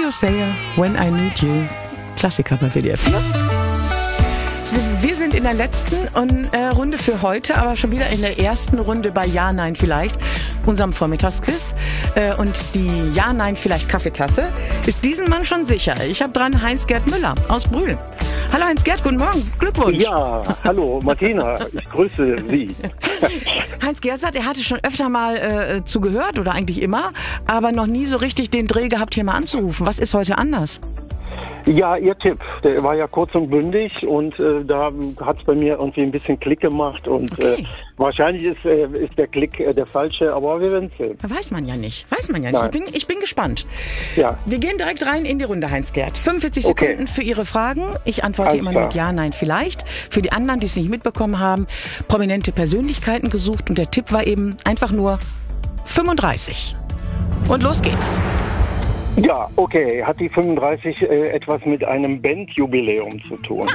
You Say When I Need You. Klassiker bei WDR 4. Wir sind in der letzten Runde für heute, aber schon wieder in der ersten Runde bei Ja, Nein, Vielleicht, unserem Vormittagsquiz. Und die Ja, Nein, Vielleicht Kaffeetasse ist diesem Mann schon sicher. Ich habe dran Heinz-Gerd Müller aus Brühl. Hallo Heinz-Gerd, guten Morgen, Glückwunsch. Ja, hallo Martina, ich grüße Sie. Heinz-Gerd sagt, er hatte schon öfter mal zugehört oder eigentlich immer, aber noch nie so richtig den Dreh gehabt, hier mal anzurufen. Was ist heute anders? Ja, Ihr Tipp, der war ja kurz und bündig und da hat es bei mir irgendwie ein bisschen Klick gemacht und Okay. Wahrscheinlich ist der Klick der falsche, aber wir werden es sehen. Weiß man ja nicht. Nein. Ich bin gespannt. Ja. Wir gehen direkt rein in die Runde, Heinz-Gerd. 45 Okay. Sekunden für Ihre Fragen. Ich antworte Alles immer nur klar. mit Ja, Nein, Vielleicht. Für die anderen, die es nicht mitbekommen haben, prominente Persönlichkeiten gesucht und der Tipp war eben einfach nur 35. Und los geht's. Ja, okay. Hat die 35 etwas mit einem Bandjubiläum zu tun?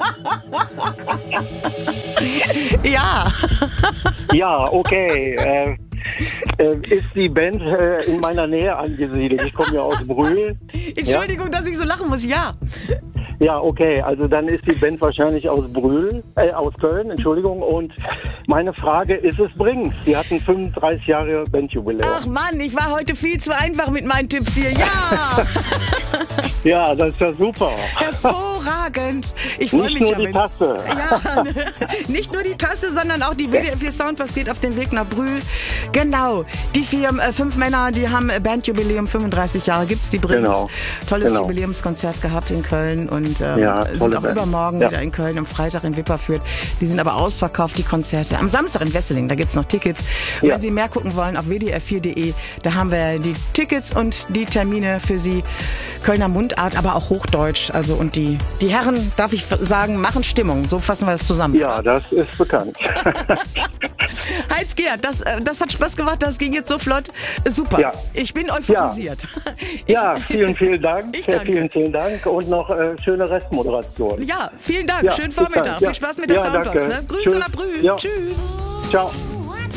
Ja. Ja, okay. Ist die Band in meiner Nähe angesiedelt? Ich komme ja aus Brühl. Entschuldigung, dass ich so lachen muss. Ja. Ja, okay, also dann ist die Band wahrscheinlich aus aus Köln, Entschuldigung. Und meine Frage, ist es Brings? Die hatten 35 Jahre Bandjubiläum. Ach Mann, ich war heute viel zu einfach mit meinen Tipps hier. Ja. Ja, das ist ja super. Hervorragend. Ich freue mich Nicht nur ja, die wenn- Tasse. Ja, nicht nur die Tasse, sondern auch die WDR 4 Soundpass geht auf den Weg nach Brühl. Genau, die fünf Männer, die haben Bandjubiläum, 35 Jahre gibt's die Brings. Genau. Tolles Genau. Jubiläumskonzert gehabt in Köln und Ja, sind tolle auch Band. übermorgen Ja. wieder in Köln, am Freitag in Wipperfürth. Die sind aber ausverkauft, die Konzerte. Am Samstag in Wesseling, da gibt's noch Tickets. Ja. Wenn Sie mehr gucken wollen, auf wdr4.de, da haben wir die Tickets und die Termine für Sie. Kölner Mundart, aber auch Hochdeutsch. Also und die Herren, darf ich sagen, machen Stimmung. So fassen wir das zusammen. Ja, das ist bekannt. Heinz-Gerd, das hat Spaß gemacht, das ging jetzt so flott. Super. Ja. Ich bin euphorisiert. Ja, vielen Dank. Ich danke. Vielen Dank und noch schöne Restmoderation. Ja, vielen Dank. Ja, Schönen bis dann. Vormittag. Ja. Viel Spaß mit der Ja, Soundbox. danke. Ne? Grüße Tschüss. nach Brühl. Ja. Tschüss. Ciao.